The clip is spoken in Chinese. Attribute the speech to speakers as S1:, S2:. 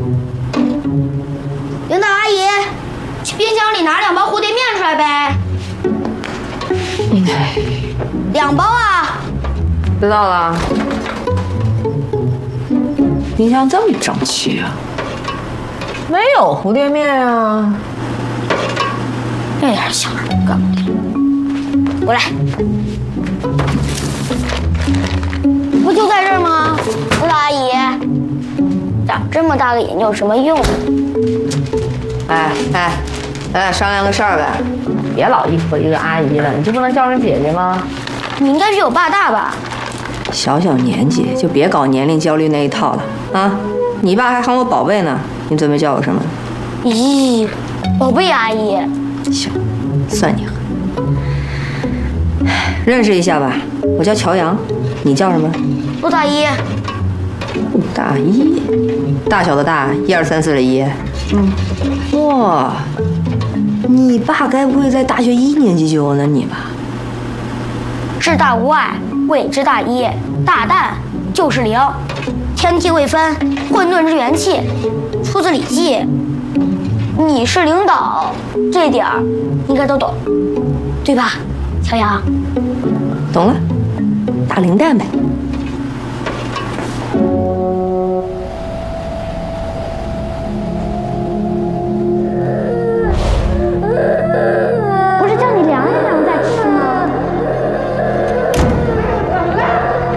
S1: 领导阿姨，去冰箱里拿2包蝴蝶面出来呗。2包啊！
S2: 知道了。冰箱这么整齐啊？没有蝴蝶面啊。
S1: 这点小事干不定。过来。不就在这儿吗？领导阿姨，长这么大个眼睛有什么用？
S2: 商量个事儿呗，别老一说一个阿姨了，你就不能叫声姐姐吗？
S1: 你应该比我爸大吧？
S2: 小小年纪就别搞年龄焦虑那一套了啊！你爸还喊我宝贝呢，你准备叫我什么？
S1: 咦，宝贝阿姨。
S2: 行，算你狠。认识一下吧，我叫乔阳，你叫什么？
S1: 陆大一。
S2: 陆大一，大小的大，1、2、3、4的1。哇，你爸该不会在大学1年级就有了你吧？
S1: 至大无碍，谓之大一。大蛋就是0，天地未分，混沌之元气，出自《礼记》。你是领导，这点儿应该都懂，对吧，乔阳？
S2: 懂了，大零蛋呗。